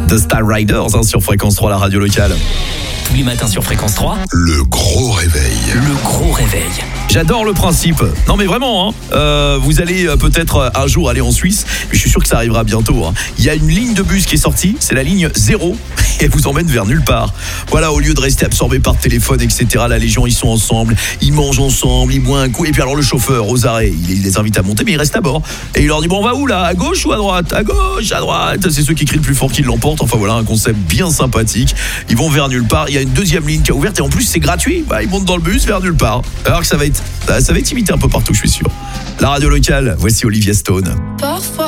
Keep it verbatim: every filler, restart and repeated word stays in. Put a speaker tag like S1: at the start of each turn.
S1: The Star Riders hein, sur Fréquence trois, la radio locale.
S2: Tous les matins sur Fréquence trois.
S3: Le gros réveil.
S2: Le gros réveil.
S1: J'adore le principe. Non mais vraiment, hein, euh, vous allez euh, peut-être un jour aller en Suisse, mais je suis sûr que ça arrivera bientôt. Hein. Il y a une ligne de bus qui est sortie, c'est la ligne zéro, et elle vous emmène vers nulle part. Voilà, au lieu de rester absorbé par téléphone, et cetera, là les gens ils sont ensemble, ils mangent ensemble, ils boivent un coup, et puis alors le chauffeur aux arrêts, il, il les invite à monter, mais il reste à bord. Et il leur dit, bon on va où là? À gauche ou à droite? À gauche, à droite. C'est ceux qui crient le plus fort qui l'emportent. Enfin voilà, un concept bien sympathique. Ils vont vers nulle part, il y a une deuxième ligne qui est ouverte, et en plus c'est gratuit. Bah, ils montent dans le bus vers nulle part. Alors que ça va être, ça va être imité un peu partout, je suis sûr. La radio locale, voici Olivia Stone.
S4: Parfois